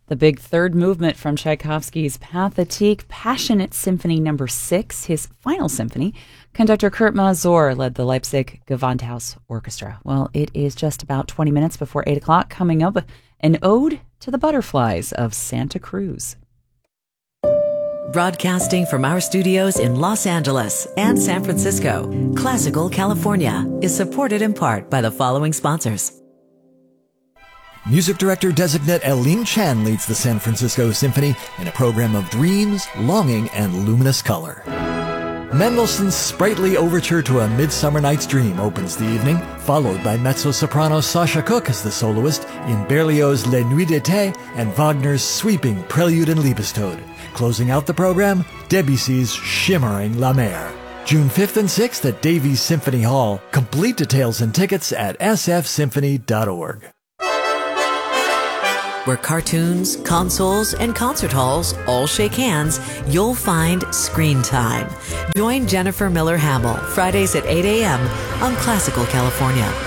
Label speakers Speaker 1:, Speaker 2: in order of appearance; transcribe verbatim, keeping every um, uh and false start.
Speaker 1: The big third movement from Tchaikovsky's Pathétique, Passionate Symphony Number Six, his final symphony. Conductor Kurt Masur led the Leipzig Gewandhaus Orchestra. Well, it is just about twenty minutes before eight o'clock. Coming up, an ode to the butterflies of Santa Cruz.
Speaker 2: Broadcasting from our studios in Los Angeles and San Francisco, Classical California is supported in part by the following sponsors.
Speaker 3: Music director-designate Eileen Chan leads the San Francisco Symphony in a program of dreams, longing, and luminous color. Mendelssohn's sprightly overture to A Midsummer Night's Dream opens the evening, followed by mezzo-soprano Sasha Cook as the soloist in Berlioz's Les Nuits d'été and Wagner's sweeping Prelude and Liebestod. Closing out the program, Debussy's shimmering La Mer. June fifth and sixth at Davies Symphony Hall. Complete details and tickets at s f symphony dot org.
Speaker 2: Where cartoons, consoles, and concert halls all shake hands, you'll find Screen Time. Join Jennifer Miller Hamill Fridays at eight a.m. on Classical California.